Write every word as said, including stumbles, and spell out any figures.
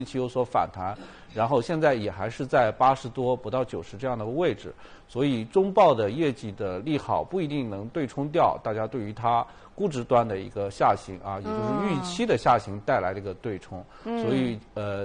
期有所反弹，然后现在也还是在八十多不到九十这样的位置，所以中报的业绩的利好不一定能对冲掉大家对于它估值端的一个下行啊，也就是预期的下行带来的一个对冲，所以呃。